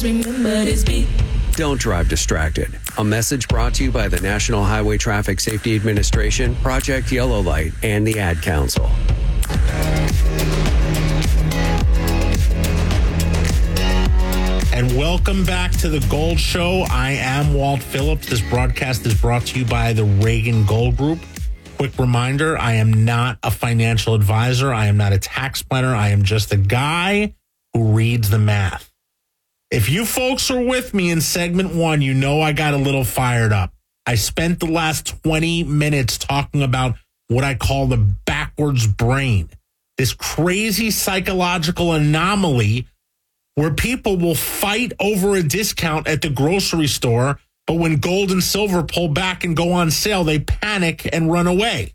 Don't drive distracted. A message brought to you by the National Highway Traffic Safety Administration, Project Yellow Light, and the Ad Council. And welcome back to the Gold Show. I am Walt Phillips. This broadcast is brought to you by the Reagan Gold Group. Quick reminder, I am not a financial advisor. I am not a tax planner. I am just a guy who reads the math. If you folks are with me in segment one, you know I got a little fired up. I spent the last 20 minutes talking about what I call the backwards brain, this crazy psychological anomaly where people will fight over a discount at the grocery store, but when gold and silver pull back and go on sale, they panic and run away.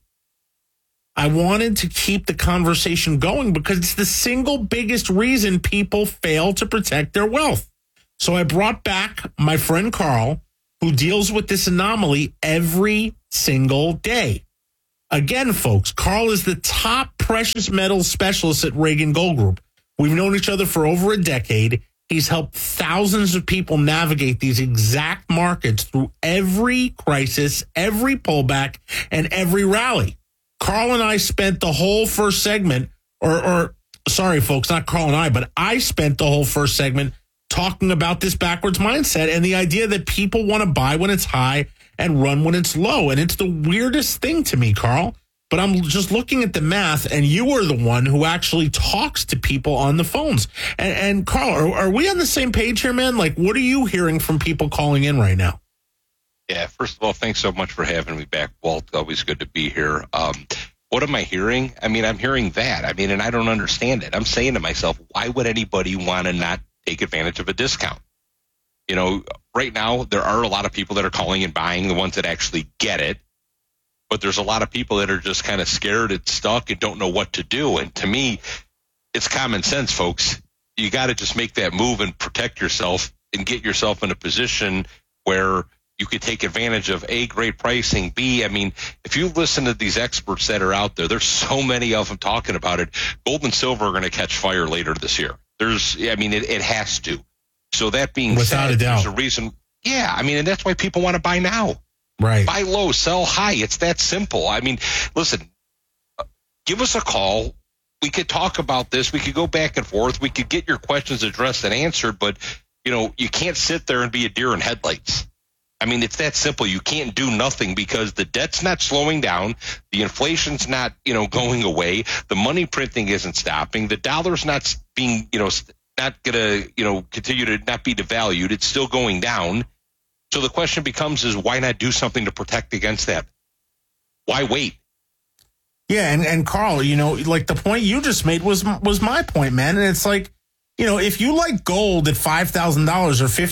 I wanted to keep the conversation going because it's the single biggest reason people fail to protect their wealth. So I brought back my friend Carl, who deals with this anomaly every single day. Again, folks, Carl is the top precious metals specialist at Reagan Gold Group. We've known each other for over a decade. He's helped thousands of people navigate these exact markets through every crisis, every pullback, and every rally. Carl and I spent the whole first segment, sorry, folks, not Carl and I, but I spent the whole first segment talking about this backwards mindset and the idea that people want to buy when it's high and run when it's low. And it's the weirdest thing to me, Carl. But I'm just looking at the math, and you are the one who actually talks to people on the phones. And Carl, are we on the same page here, man? Like, what are you hearing from people calling in right now? Yeah, first of all, thanks so much for having me back, Walt. Always good to be here. What am I hearing? I mean, I'm hearing that. I mean, and I don't understand it. I'm saying to myself, why would anybody want to not take advantage of a discount? You know, right now, there are a lot of people that are calling and buying, the ones that actually get it. But there's a lot of people that are just kind of scared and stuck and don't know what to do. And to me, it's common sense, folks. You got to just make that move and protect yourself and get yourself in a position where you could take advantage of A, great pricing, B, I mean, if you listen to these experts that are out there, there's so many of them talking about it. Gold and silver are going to catch fire later this year. It has to. So that being without said, a doubt, there's a reason. Yeah, I mean, and that's why people want to buy now. Right. Buy low, sell high. It's that simple. I mean, listen, give us a call. We could talk about this. We could go back and forth. We could get your questions addressed and answered, but, you know, you can't sit there and be a deer in headlights. I mean, it's that simple. You can't do nothing because the debt's not slowing down. The inflation's not, going away. The money printing isn't stopping. The dollar's not being, not going to, continue to not be devalued. It's still going down. So the question becomes is why not do something to protect against that? Why wait? Yeah, and Carl, like the point you just made was my point, man. And it's like, if you like gold at $5,000 or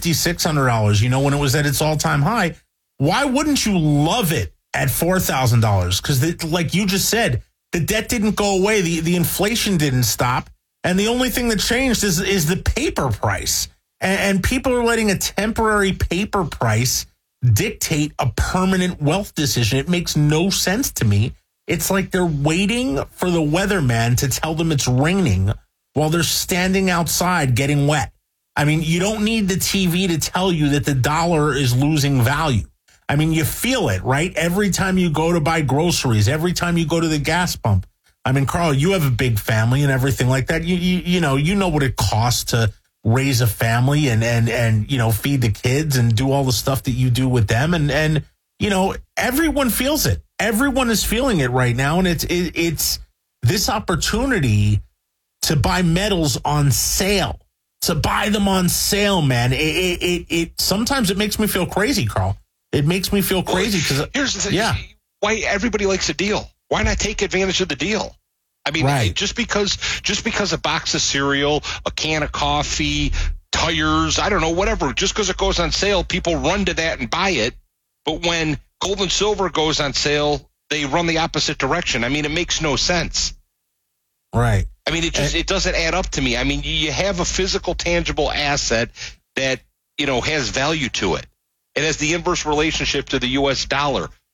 $5,600, when it was at its all-time high, why wouldn't you love it at $4,000? Because like you just said, the debt didn't go away. The inflation didn't stop. And the only thing that changed is the paper price. And people are letting a temporary paper price dictate a permanent wealth decision. It makes no sense to me. It's like they're waiting for the weatherman to tell them it's raining while they're standing outside getting wet. I mean, you don't need the TV to tell you that the dollar is losing value. I mean, you feel it, right? Every time you go to buy groceries, every time you go to the gas pump. I mean, Carl, you have a big family and everything like that. You know what it costs to raise a family and feed the kids and do all the stuff that you do with them. And everyone feels it. Everyone is feeling it right now. And it's this opportunity to buy metals on sale, to buy them on sale, man. It sometimes it makes me feel crazy, Carl. It makes me feel crazy because here's the thing. Yeah. Why everybody likes a deal? Why not take advantage of the deal? I mean, right. just because a box of cereal, a can of coffee, tires, I don't know, whatever, just because it goes on sale, people run to that and buy it. But when gold and silver goes on sale, they run the opposite direction. I mean, it makes no sense. Right. I mean, it doesn't add up to me. I mean, you have a physical, tangible asset that, has value to it. It has the inverse relationship to the U.S. dollar.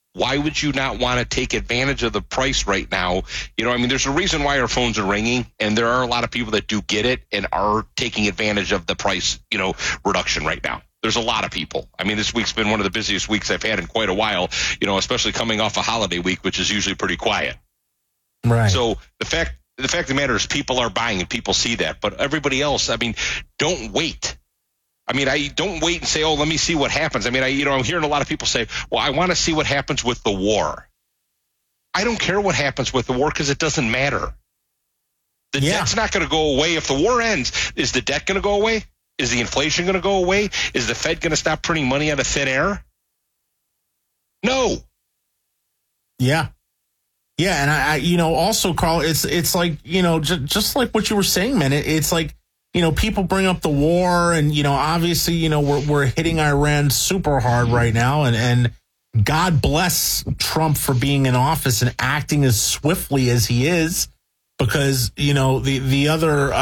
Why would you not want to take advantage of the price right now? You know, I mean, there's a reason why our phones are ringing, and there are a lot of people that do get it and are taking advantage of the price, reduction right now. There's a lot of people. I mean, this week's been one of the busiest weeks I've had in quite a while, especially coming off a holiday week, which is usually pretty quiet. Right. So the fact of the matter is people are buying and people see that. But everybody else, I mean, don't wait. I mean, I don't wait and say, oh, let me see what happens. I mean, I'm hearing a lot of people say, well, I want to see what happens with the war. I don't care what happens with the war because it doesn't matter. The debt's not going to go away. If the war ends, is the debt going to go away? Is the inflation going to go away? Is the Fed going to stop printing money out of thin air? No. Yeah. Yeah. And I also, Carl, it's like, just like what you were saying, man, it's like, people bring up the war and, obviously, we're hitting Iran super hard right now. And God bless Trump for being in office and acting as swiftly as he is, because, the other,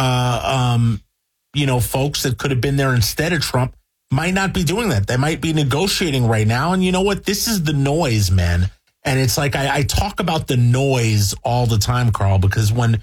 folks that could have been there instead of Trump might not be doing that. They might be negotiating right now. And you know what? This is the noise, man. And it's like I talk about the noise all the time, Carl, because when